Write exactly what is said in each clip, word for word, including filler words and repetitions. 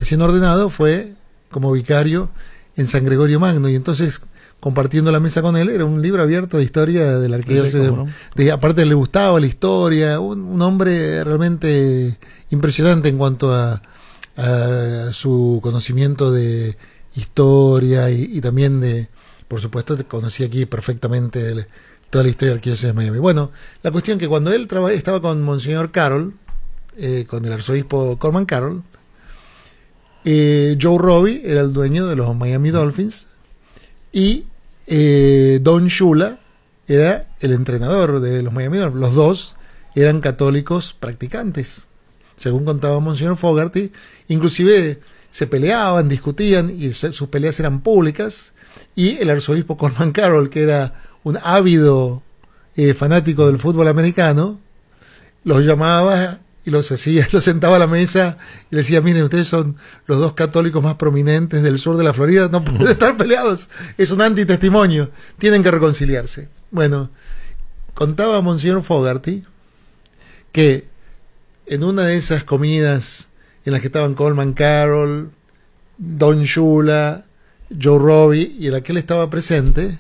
recién ordenado, fue como vicario en San Gregorio Magno, y entonces, compartiendo la mesa con él, era un libro abierto de historia de la arquidiócesis. Sí, ¿no? de, aparte le gustaba la historia, un, un hombre realmente impresionante en cuanto a, a su conocimiento de historia y, y también de, por supuesto, conocía aquí perfectamente el, toda la historia de la arquidiócesis de Miami. Bueno, la cuestión que cuando él traba, estaba con Monseñor Carroll, eh, con el arzobispo Coleman Carroll, eh, Joe Robbie era el dueño de los Miami Dolphins y eh, Don Shula era el entrenador de los Miami Dolphins. Los dos eran católicos practicantes, según contaba Monseñor Fogarty. Inclusive se peleaban, discutían, y se, sus peleas eran públicas, y el arzobispo Coleman Carroll, que era un ávido eh, fanático del fútbol americano, los llamaba y los hacía, los sentaba a la mesa y le decía: miren, ustedes son los dos católicos más prominentes del sur de la Florida, no pueden estar peleados, es un antitestimonio, tienen que reconciliarse. Bueno, contaba Monseñor Fogarty que en una de esas comidas en las que estaban Coleman Carroll, Don Shula, Joe Robbie, y en la que él estaba presente,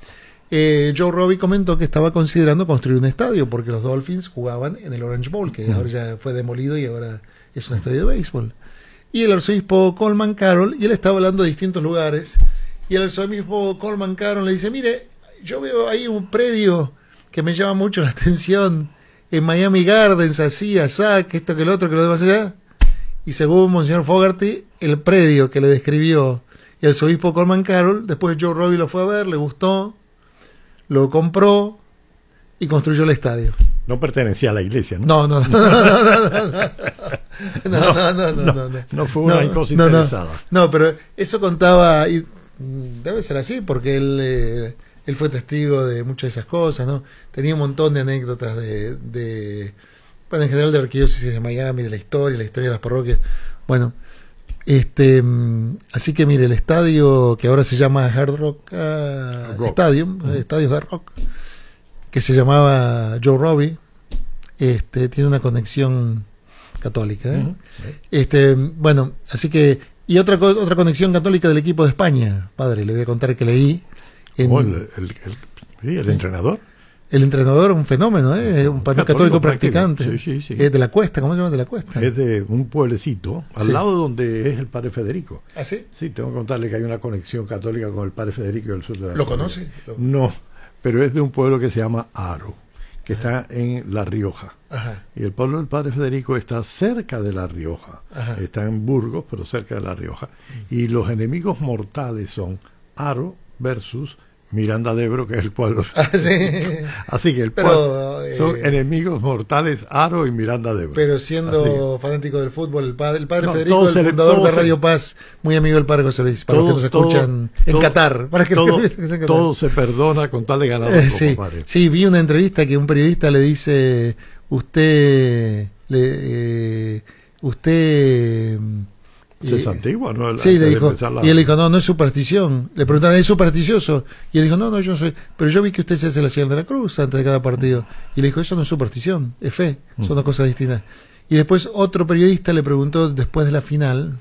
Eh, Joe Robbie comentó que estaba considerando construir un estadio porque los Dolphins jugaban en el Orange Bowl, que ahora ya fue demolido y ahora es un estadio de béisbol. Y el arzobispo Coleman Carroll, y él estaba hablando de distintos lugares, y el arzobispo Coleman Carroll le dice: mire, yo veo ahí un predio que me llama mucho la atención en Miami Gardens, así, asá, que esto, que el otro, que lo demás allá. Y según Monseñor Fogarty, el predio que le describió el arzobispo Coleman Carroll, después Joe Robbie lo fue a ver, le gustó, lo compró y construyó el estadio. No pertenecía a la iglesia, ¿no? No, no, no, no, no, no, no, no, no, no, no, no, no fue una no, cosa no, interesada. No, no, pero eso contaba, y debe ser así, porque él, eh, él fue testigo de muchas de esas cosas, ¿no? Tenía un montón de anécdotas de, de bueno, en general de la arquidiócesis de Miami, de la historia, la historia de las parroquias. Bueno, Este, así que mire, el estadio que ahora se llama Hard Rock, uh, Rock. Stadium, uh-huh. Estadio Hard Rock, que se llamaba Joe Robbie, este, tiene una conexión católica, ¿eh? Uh-huh. Este, bueno, así que, y otra otra conexión católica del equipo de España, padre, le voy a contar que leí. En, oh, el, el, el, sí, el entrenador. El entrenador, un fenómeno, ¿eh? Un católico, católico practicante. Sí, sí, sí. Es de la Cuesta, ¿cómo se llama? De la Cuesta. Es de un pueblecito, al sí. lado de donde es el padre Federico. ¿Ah, sí? Sí, tengo que contarle que hay una conexión católica con el padre Federico del sur de la ¿Lo conoce? Lo... No, pero es de un pueblo que se llama Aro, que Ajá. está en La Rioja. Ajá. Y el pueblo del padre Federico está cerca de La Rioja. Ajá. Está en Burgos, pero cerca de La Rioja. Mm. Y los enemigos mortales son Aro versus Miranda de Ebro, que es el pueblo. Ah, sí. Así que el pero, pueblo eh, son enemigos mortales Aro y Miranda de Ebro. Pero siendo fanático del fútbol, el padre, el padre no, Federico, el se, fundador de Radio se, Paz, muy amigo del padre José Luis, para todo, los que nos escuchan todo, en todo, Qatar. Para que todo, nos escuchen en Qatar. Todo se perdona con tal de ganar. Eh, sí, sí, vi una entrevista que un periodista le dice: usted, le, eh, usted... Se santigua, ¿no? Sí, le dijo, la... y él dijo: no, no es superstición. Le preguntaron: ¿es supersticioso? Y él dijo: no, no, yo no soy, pero yo vi que usted se hace la señal de la cruz antes de cada partido. Y le dijo: eso no es superstición, es fe, son mm. dos cosas distintas. Y después otro periodista le preguntó, después de la final,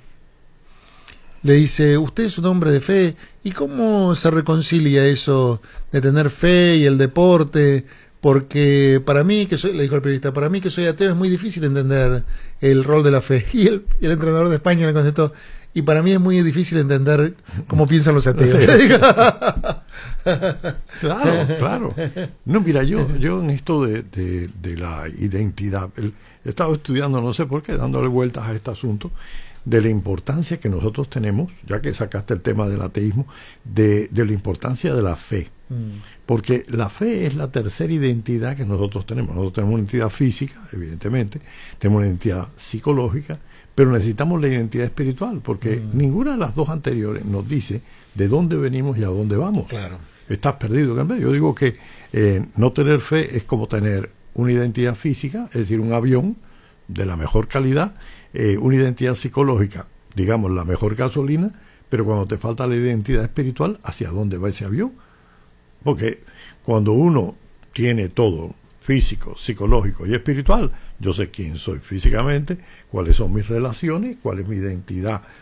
le dice: usted es un hombre de fe, ¿y cómo se reconcilia eso de tener fe y el deporte? Porque para mí, que soy, le dijo el periodista, para mí que soy ateo es muy difícil entender el rol de la fe. Y el, el entrenador de España le contestó: y para mí es muy difícil entender cómo piensan los ateos. Claro, claro. No, mira, yo, yo en esto de, de, de la identidad, el, he estado estudiando, no sé por qué, dándole vueltas a este asunto, de la importancia que nosotros tenemos, ya que sacaste el tema del ateísmo, de, de la importancia de la fe. Mm. Porque la fe es la tercera identidad que nosotros tenemos. Nosotros tenemos una identidad física, evidentemente, tenemos una identidad psicológica, pero necesitamos la identidad espiritual, porque mm. ninguna de las dos anteriores nos dice de dónde venimos y a dónde vamos. Claro. Estás perdido. Yo digo que eh, no tener fe es como tener una identidad física, es decir, un avión de la mejor calidad, eh, una identidad psicológica, digamos, la mejor gasolina, pero cuando te falta la identidad espiritual, ¿hacia dónde va ese avión? Porque cuando uno tiene todo, físico, psicológico y espiritual, yo sé quién soy físicamente, cuáles son mis relaciones, cuál es mi identidad